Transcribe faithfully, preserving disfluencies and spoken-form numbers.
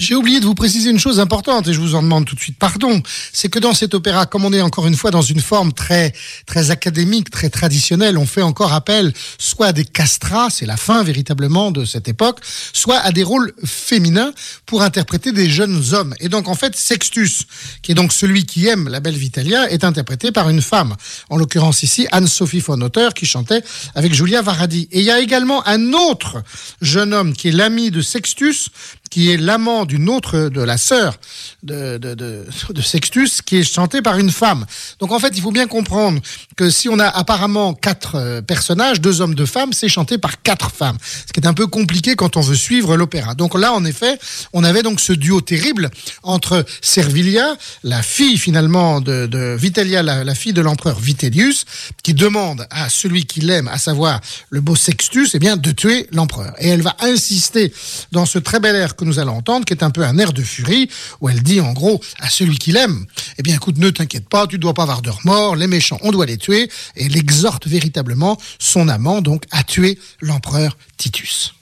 J'ai oublié de vous préciser une chose importante et je vous en demande tout de suite pardon. C'est que dans cet opéra, comme on est encore une fois dans une forme très, très académique, très traditionnelle, on fait encore appel soit à des castrats, c'est la fin véritablement de cette époque, soit à des rôles féminins pour interpréter des jeunes hommes. Et donc en fait, Sextus, qui est donc celui qui aime la belle Vitalia, est interprété par une femme. En l'occurrence ici, Anne-Sophie von Otter, qui chantait avec Julia Varadi. Et il y a également un autre jeune homme qui est l'ami de Sextus, qui est l'amant d'une autre, de la sœur de, de, de, de Sextus, qui est chanté par une femme. Donc en fait, il faut bien comprendre que si on a apparemment quatre euh, personnages, deux hommes, deux femmes, c'est chanté par quatre femmes. Ce qui est un peu compliqué quand on veut suivre l'opéra. Donc là, en effet, on avait donc ce duo terrible entre Servilia, la fille finalement de, de Vitellia, la, la fille de l'empereur Vitellius, qui demande à celui qui l'aime, à savoir le beau Sextus, eh bien, de tuer l'empereur. Et elle va insister dans ce très bel air que nous allons entendre, qui est un peu un air de furie, où elle dit en gros à celui qui l'aime, eh bien écoute, ne t'inquiète pas, tu ne dois pas avoir de remords, les méchants, on doit les tuer, et elle exhorte véritablement son amant donc à tuer l'empereur Titus.